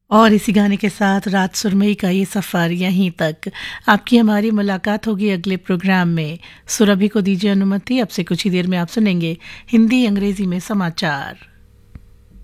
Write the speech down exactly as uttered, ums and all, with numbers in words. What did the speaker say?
और इसी गाने के साथ रात सुरमई का ये सफ़र यहीं तक। आपकी हमारी मुलाकात होगी अगले प्रोग्राम में। सुरभि को दीजिए अनुमति, अब से कुछ ही देर में आप सुनेंगे हिंदी अंग्रेजी में समाचार।